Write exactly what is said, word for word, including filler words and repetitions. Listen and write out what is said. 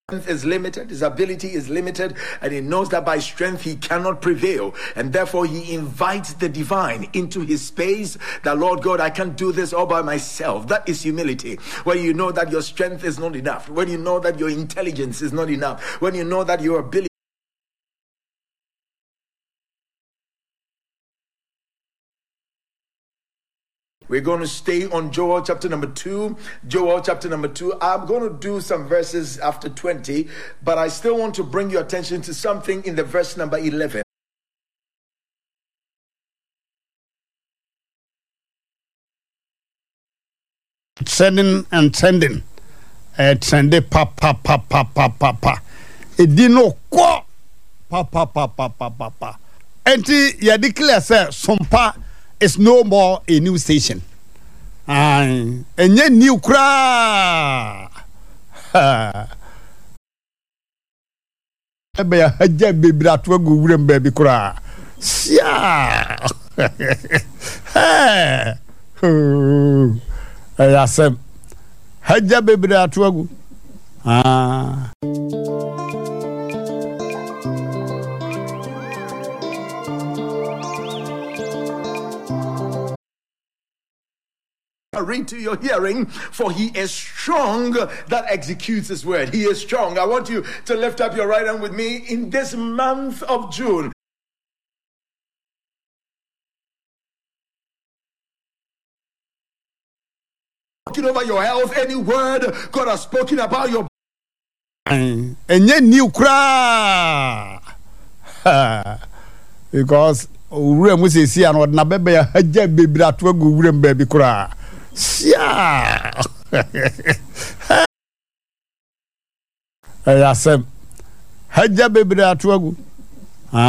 strength is limited, his ability is limited, and he knows that by strength he cannot prevail, and therefore he invites the divine into his space. That, Lord God, I can't do this all by myself. That is humility. When you know that your strength is not enough, when you know that your intelligence is not enough, when you know that your ability. We're going to stay on Joel chapter number two. Joel chapter number two. I'm going to do some verses after twenty, but I still want to bring your attention to something in the verse number eleven. Sending and sending. Uh, sending pa pa pa pa pa pa pa. It didn't go pa pa pa pa pa pa pa. And you declare, sir, Sompa is no more a new station. And a new cry. Ebe ya haja baby atwa gugurem baby kura. Sia. Hey. Ya sem. Haja baby atwa gu. Ah. Read to your hearing, for he is strong that executes his word. He is strong. I want you to lift up your right hand with me in this month of June. Talking over your health, any word God has spoken about your and then new cry because we must see and what na bebe ya haja baby atwa gugurem baby kura. Yeah. Ya sem. Haja baby atwa gu.